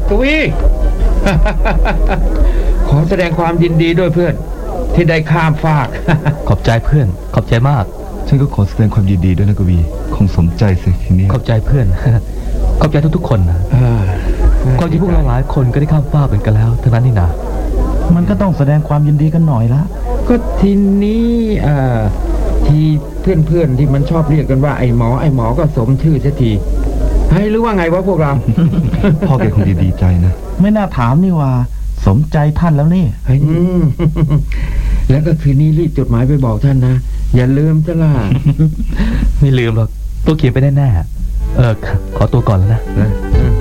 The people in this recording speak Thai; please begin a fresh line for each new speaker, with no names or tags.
กวี ขอแสดงความยินดีด้วยเพื่อนที่ได้ข้ามฟาก
ขอบใจเพื่อนขอบใจมาก
ฉันก็ขอแสดงความยินดีด้วยนะกวีคงสมใจสิทีนี้
ขอบใจเพื่อน ขอบใจทุกๆคนนะความจริงพวกเราหลายคนก็ได้ข้ามฟากเป็นกันแล้วเท่านั้นนี่นะ
มันก็ต้องแสดงความยินดีกันหน่อยละ
ก็ทีนี้ที่เพื่อนๆที่มันชอบเรียกกันว่าไอ้หมอก็สมชื่อเสียทีให้หรือว่าไงวะพวกเรา
พ่อแกคงดีใจนะ
ไม่น่าถามนี่ว่าสมใจท่านแล้วนี่
แล้วก็คืนนี้รีบจดหมายไปบอกท่านนะอย่าลืมซะล่ะ
ไม่ลืมหรอกตัวเขียนไปแน่ๆขอตัวก่อนแล้วนะ